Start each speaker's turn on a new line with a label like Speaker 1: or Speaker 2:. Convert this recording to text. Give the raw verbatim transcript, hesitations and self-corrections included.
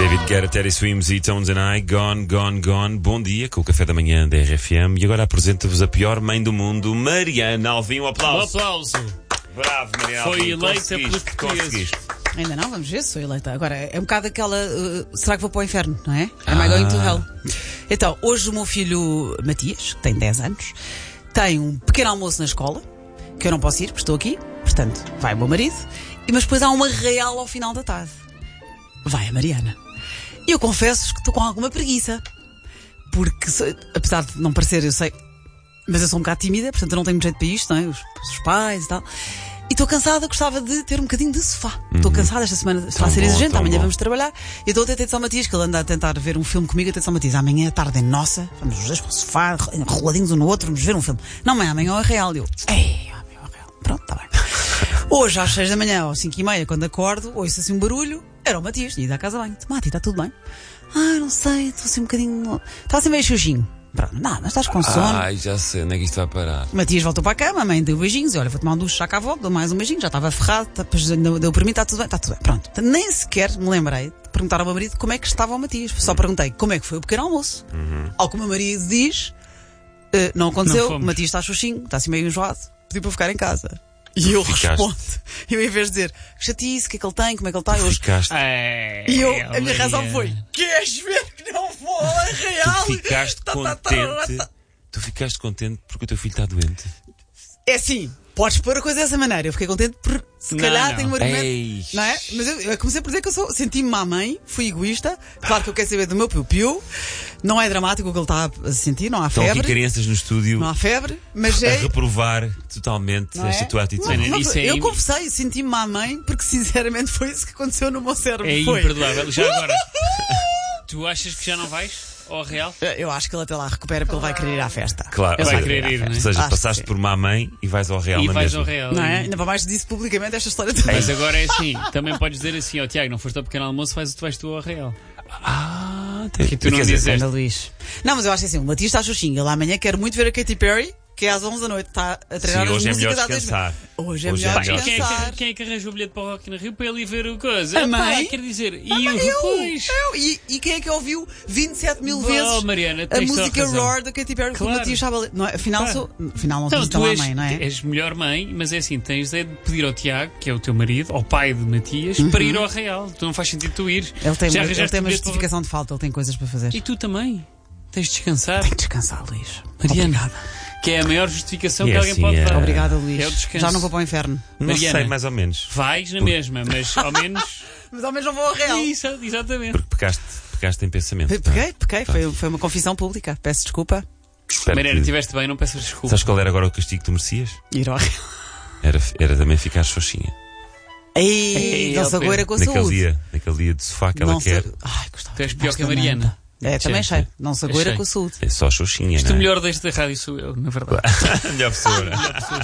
Speaker 1: David Guetta, Teddy Swims e Tones and I, Gone, Gone, Gone. Bom dia, com o café da manhã da R F M. E agora apresento-vos a pior mãe do mundo, Mariana Alvim. Um aplauso.
Speaker 2: Um aplauso.
Speaker 1: Bravo, Mariana
Speaker 2: Foi
Speaker 1: Alvim.
Speaker 2: eleita pelos portugueses.
Speaker 3: Ainda não, vamos ver se sou eleita. Agora, é um bocado aquela... Uh, será que vou para o inferno, não é? Am I going to hell? Então, hoje o meu filho Matias, que tem dez anos, tem um pequeno almoço na escola, que eu não posso ir, porque estou aqui. Portanto, vai o meu marido. E mas depois há uma real ao final da tarde. Vai a Mariana. E eu confesso que estou com alguma preguiça. Porque, apesar de não parecer, eu sei... Mas eu sou um bocado tímida, portanto eu não tenho muito jeito para isto, não é? Os, os pais e tal. E estou cansada, gostava de ter um bocadinho de sofá. Estou uhum. cansada, esta semana está a ser bom, exigente, amanhã bom. Vamos trabalhar. E estou a ter São Matias, que ele anda a tentar ver um filme comigo, até São Matias. Amanhã a tarde é nossa, vamos os dois para o sofá, roladinhos um no outro, vamos ver um filme. Não, mãe, amanhã é o real. Eu, ei, amanhã é o real. Pronto, está bem. Hoje, às seis da manhã, ou cinco e meia, quando acordo, ouço assim um barulho, era o Matias, tinha ido à casa bem. Mati, está tudo bem? Ah, não sei, estou assim um bocadinho... Está assim meio xoxinho. Pronto, não, mas estás com sono.
Speaker 1: Ai, já sei, onde é que isto vai parar?
Speaker 3: Matias voltou para a cama, a mãe deu beijinhos, e olha, vou tomar um duche, já cá volto, dou mais um beijinho, já estava ferrado, depois deu por mim, está tudo bem, está tudo bem. Pronto, nem sequer me lembrei de perguntar ao meu marido como é que estava o Matias. Só perguntei como é que foi o pequeno almoço. Uhum. Ao que o meu marido diz, uh, não aconteceu, o Matias está xoxinho, está assim meio enjoado, pediu para ficar em casa. E eu Ficaste. respondo, eu em vez de dizer que chatice, o que é que ele tem, como é que ele está hoje.
Speaker 1: Ficaste.
Speaker 2: É,
Speaker 3: e eu, a minha razão foi: queres ver que não vou a real?
Speaker 1: Tu ficaste tá, contente. Tá, tá, tá. Tu ficaste contente porque o teu filho está doente.
Speaker 3: É assim, podes pôr a coisa dessa maneira. Eu fiquei contente por se
Speaker 2: não,
Speaker 3: calhar
Speaker 2: não.
Speaker 3: tenho um argumento.
Speaker 1: Ei.
Speaker 3: Não é? Mas eu, eu comecei por dizer que eu sou, senti-me má mãe, fui egoísta. Claro que eu quero saber do meu piu-piu. Não é dramático o que ele está a sentir, não há
Speaker 1: Estão
Speaker 3: febre.
Speaker 1: Estão aqui crianças no estúdio.
Speaker 3: Não há febre, mas
Speaker 1: a
Speaker 3: é.
Speaker 1: A reprovar totalmente
Speaker 3: não
Speaker 1: esta
Speaker 3: é?
Speaker 1: tua atitude.
Speaker 3: Não, não,
Speaker 2: Isso é
Speaker 3: eu
Speaker 2: im...
Speaker 3: confessei, senti-me má mãe, porque sinceramente foi isso que aconteceu no meu cérebro.
Speaker 2: É
Speaker 3: foi.
Speaker 2: imperdoável. Já agora, tu achas que já não vais ao real?
Speaker 3: Eu acho que ele até lá recupera porque ele vai querer ir à festa.
Speaker 1: Claro,
Speaker 2: ele
Speaker 1: ou
Speaker 2: vai
Speaker 1: seja,
Speaker 2: querer ir, não é?
Speaker 1: Ou seja,
Speaker 3: Acho
Speaker 1: passaste por má mãe e vais ao real
Speaker 2: E
Speaker 1: na
Speaker 2: vais
Speaker 1: mesma.
Speaker 2: ao real.
Speaker 3: Não é? Ainda para mais disse publicamente esta história também.
Speaker 2: Mas agora é assim, também podes dizer assim, ó oh, Tiago, não foste ao pequeno almoço, vais, tu vais tu ao real.
Speaker 1: Ah, tem
Speaker 2: que tu não dizeste.
Speaker 3: Luís. Não, mas eu acho assim, o Matias está xoxinho. Ele amanhã quer muito ver a Katy Perry, que é às onze da noite. Está a treinar
Speaker 1: Sim,
Speaker 3: as
Speaker 1: hoje é
Speaker 3: músicas
Speaker 1: melhor
Speaker 3: há dez
Speaker 1: descansar.
Speaker 3: Hoje é
Speaker 1: Hoje
Speaker 3: melhor
Speaker 1: é melhor
Speaker 2: Quem é,
Speaker 3: descansar.
Speaker 2: que, quem é que arranja o bilhete para o Rock in Rio para ele ir ver o coisa?
Speaker 3: A
Speaker 2: Ah,
Speaker 3: mãe?
Speaker 2: pá, quer dizer, e
Speaker 3: Ah,
Speaker 2: o
Speaker 3: eu,
Speaker 2: pois.
Speaker 3: eu, e, e quem é que ouviu vinte e sete mil
Speaker 2: Oh,
Speaker 3: vezes
Speaker 2: Mariana,
Speaker 3: a
Speaker 2: tens toda
Speaker 3: música
Speaker 2: a razão.
Speaker 3: Roar da Katy Perry?
Speaker 2: Claro.
Speaker 3: O Matias estava ali. Não é? Afinal,
Speaker 2: Claro.
Speaker 3: sou, afinal não
Speaker 2: Então,
Speaker 3: sou
Speaker 2: tu
Speaker 3: tão
Speaker 2: és,
Speaker 3: à mãe, não é?
Speaker 2: és melhor mãe, mas é assim, tens é de pedir ao Tiago, que é o teu marido, ao pai de Matias,
Speaker 3: Uhum.
Speaker 2: para ir ao real. Tu não faz sentido tu ir.
Speaker 3: Ele tem,
Speaker 2: Já
Speaker 3: ele
Speaker 2: arranjaste
Speaker 3: tem uma
Speaker 2: bilhete para o-
Speaker 3: justificação de falta, ele tem coisas para fazer.
Speaker 2: E tu também. Tens de descansar.
Speaker 3: Tem que descansar, Luís.
Speaker 2: Mariana,
Speaker 3: Obrigada.
Speaker 2: que é a maior justificação
Speaker 1: E
Speaker 2: que
Speaker 1: é
Speaker 2: alguém
Speaker 1: assim,
Speaker 2: pode
Speaker 1: é-
Speaker 2: dar.
Speaker 3: Obrigada, Luís.
Speaker 2: É o descanso.
Speaker 3: Já não vou para o inferno.
Speaker 1: Não
Speaker 2: Mariana.
Speaker 1: sei, mais ou menos.
Speaker 2: Vais na mesma, mas ao menos.
Speaker 3: Mas ao menos não vou ao real.
Speaker 2: Isso, exatamente.
Speaker 1: Porque pecaste, pecaste em pensamento.
Speaker 3: Peguei, peguei. Foi, foi uma confissão pública. Peço desculpa.
Speaker 1: Espero
Speaker 2: Mariana,
Speaker 1: que-
Speaker 2: estiveste bem, não peças desculpa.
Speaker 1: Sabes qual era agora o castigo que tu merecias?
Speaker 3: Ir ao real.
Speaker 1: Era, era também ficar xoxinha.
Speaker 3: Ei,
Speaker 2: Ei,
Speaker 3: não se
Speaker 2: Pedro.
Speaker 3: agoura com a
Speaker 1: Naquele
Speaker 3: saúde.
Speaker 1: dia, naquele dia de sofá que ela
Speaker 3: Não se...
Speaker 1: quer.
Speaker 3: Ai, gostava.
Speaker 2: Tu és pior que a
Speaker 3: Basta
Speaker 2: Mariana.
Speaker 3: nada. É, também
Speaker 2: Achei.
Speaker 3: sei. Não se agoura
Speaker 2: Achei.
Speaker 3: com a saúde.
Speaker 1: É só xoxinha,
Speaker 2: Isto
Speaker 1: não
Speaker 2: o
Speaker 1: é?
Speaker 2: melhor desta rádio sou eu, na verdade.
Speaker 1: Melhor pessoa.